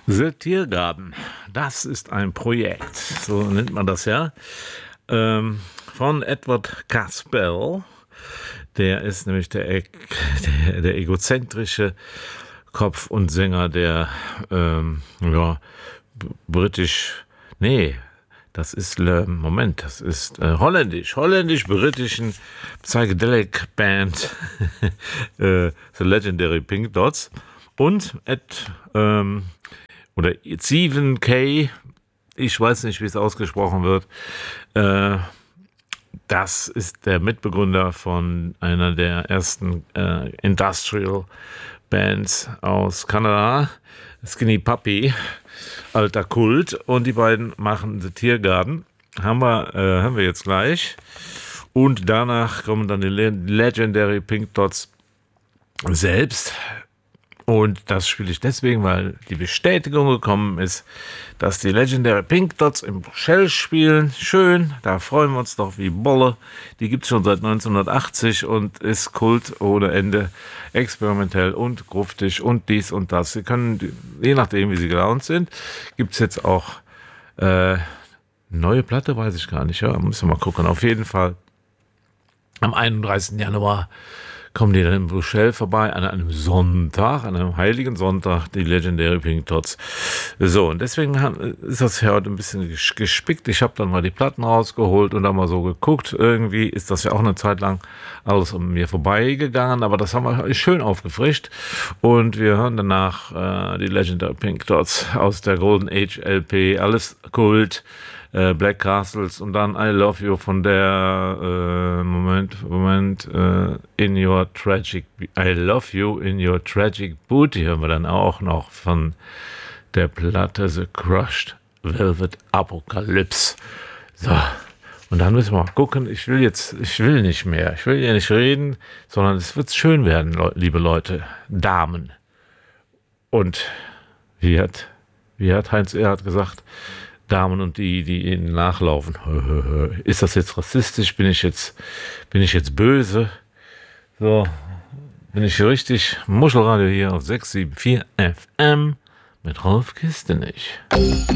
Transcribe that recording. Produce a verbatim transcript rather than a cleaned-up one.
The Tiergarten, das ist ein Projekt, so nennt man das ja, ähm, von Edward Caspell. Der ist nämlich der, e- der, der egozentrische Kopf und Sänger der, ähm, ja, b- britisch, nee, das ist, äh, Moment, das ist äh, holländisch, holländisch-britischen Psychedelic Band äh, The Legendary Pink Dots und Ed, ähm, oder Stephen Kay, ich weiß nicht, wie es ausgesprochen wird, äh, das ist der Mitbegründer von einer der ersten äh, Industrial Bands aus Kanada, Skinny Puppy, alter Kult. Und die beiden machen The Tiergarten. Haben wir, äh, haben wir jetzt gleich. Und danach kommen dann die Le- Legendary Pink Dots selbst. Und das spiele ich deswegen, weil die Bestätigung gekommen ist, dass die Legendary Pink Dots im Shell spielen. Schön, da freuen wir uns doch wie Bolle. Die gibt es schon seit neunzehnhundertachtzig und ist Kult ohne Ende, experimentell und gruftig und dies und das. Sie können, je nachdem wie sie gelaunt sind, gibt es jetzt auch äh, neue Platte, weiß ich gar nicht. Ja, müssen wir mal gucken. Auf jeden Fall am einunddreißigsten Januar kommen die dann in Bruxelles vorbei, an einem Sonntag, an einem heiligen Sonntag, die Legendary Pink Dots. So, und deswegen han- ist das ja heute ein bisschen ges- gespickt. Ich habe dann mal die Platten rausgeholt und dann mal so geguckt. Irgendwie ist das ja auch eine Zeit lang alles an mir vorbeigegangen, aber das haben wir schön aufgefrischt. Und wir hören danach äh, die Legendary Pink Dots aus der Golden Age L P, alles Kult. äh, Black Castles und dann I Love You von der äh, Moment, Moment, äh, In Your Tragic, I Love You in Your Tragic Booty hören wir dann auch noch von der Platte The Crushed Velvet Apocalypse. So, und dann müssen wir mal gucken. Ich will jetzt, ich will nicht mehr, ich will ja nicht reden, sondern es wird schön werden, Leu- liebe Leute, Damen. Und wie hat, wie hat Heinz Erhardt gesagt, Damen und die, die ihnen nachlaufen. Ist das jetzt rassistisch? Bin ich jetzt, bin ich jetzt böse? So, bin ich hier richtig? Muschelradio hier auf sechs sieben vier F M mit Rolf Kistenich.